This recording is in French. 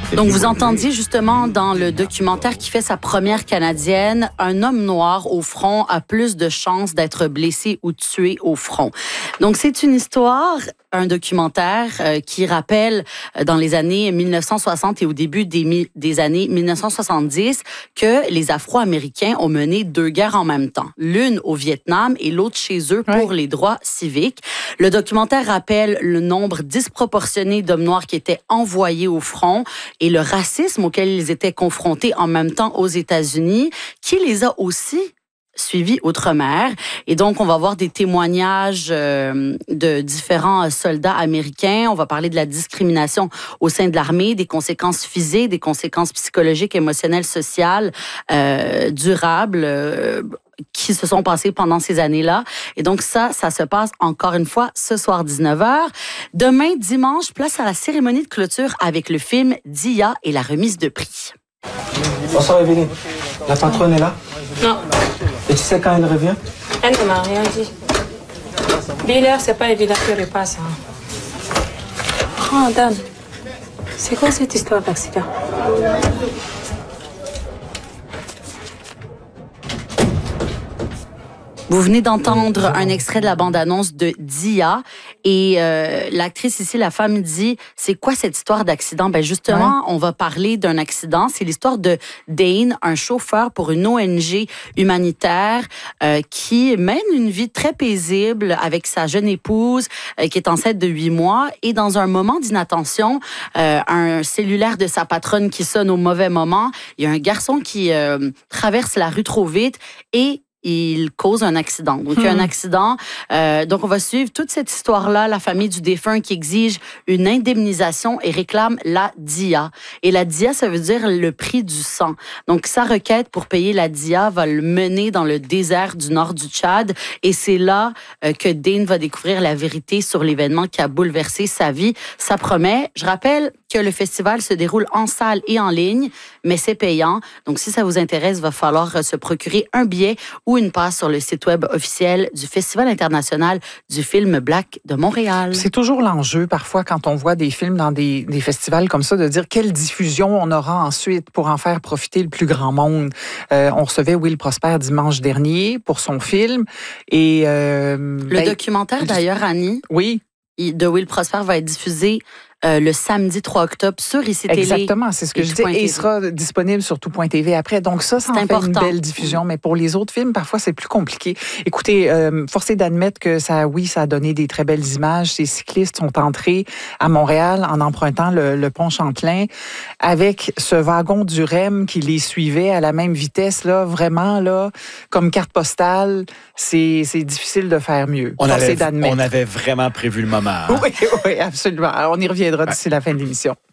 Donc, vous entendiez justement dans le documentaire qui fait sa première canadienne, un homme noir au front a plus de chances d'être blessé ou tué au front. Donc, c'est une histoire, un documentaire qui rappelle dans les années 1960 et au début des années 1970 que les Afro-Américains ont mené 2 guerres en même temps. L'une au Vietnam et l'autre chez eux pour les droits civiques. Le documentaire rappelle le nombre disproportionné d'hommes noirs qui étaient envoyés au front et le racisme auquel ils étaient confrontés en même temps aux États-Unis, qui les a aussi suivis outre-mer. Et donc, on va voir des témoignages de différents soldats américains. On va parler de la discrimination au sein de l'armée, des conséquences physiques, des conséquences psychologiques, émotionnelles, sociales, durables, qui se sont passées pendant ces années-là. Et donc, ça se passe encore une fois ce soir 19h. Demain, dimanche, place à la cérémonie de clôture avec le film Dia et la remise de prix. Bonsoir, Evelyne. La patronne est là? Non. Et tu sais quand elle revient? Elle ne m'a rien dit. 10 heures, c'est pas évident qu'elle repasse. Oh, Dan, c'est quoi cette histoire d'accident? Vous venez d'entendre un extrait de la bande-annonce de Dia et l'actrice ici, la femme, dit « C'est quoi cette histoire d'accident? » Ben justement, on va parler d'un accident. C'est l'histoire de Dane, un chauffeur pour une ONG humanitaire qui mène une vie très paisible avec sa jeune épouse qui est enceinte de 8 mois. Et dans un moment d'inattention, un cellulaire de sa patronne qui sonne au mauvais moment, il y a un garçon qui traverse la rue trop vite et il cause un accident. Donc, il y a un accident. Donc, on va suivre toute cette histoire-là, la famille du défunt qui exige une indemnisation et réclame la DIA. Et la DIA, ça veut dire le prix du sang. Donc, sa requête pour payer la DIA va le mener dans le désert du nord du Tchad. Et c'est là que Dane va découvrir la vérité sur l'événement qui a bouleversé sa vie. Ça promet. Je rappelle que le festival se déroule en salle et en ligne, mais c'est payant. Donc, si ça vous intéresse, il va falloir se procurer un billet ou une passe sur le site web officiel du Festival international du film Black de Montréal. C'est toujours l'enjeu, parfois, quand on voit des films dans des festivals comme ça, de dire quelle diffusion on aura ensuite pour en faire profiter le plus grand monde. On recevait Will Prosper dimanche dernier pour son film. Et, le documentaire, d'ailleurs, Annie, de Will Prosper va être diffusé le samedi 3 octobre sur ICI Télé. Exactement, c'est ce que je dis. Et il sera disponible sur tout.tv après. Donc ça en fait une belle diffusion. Mais pour les autres films, parfois, c'est plus compliqué. Écoutez, forcé d'admettre que ça a donné des très belles images. Ces cyclistes sont entrés à Montréal en empruntant le pont Champlain avec ce wagon du REM qui les suivait à la même vitesse. Là, vraiment, là, comme carte postale, c'est difficile de faire mieux. On avait vraiment prévu le moment. Oui, absolument. Alors, on y reviendra d'ici la fin de l'émission.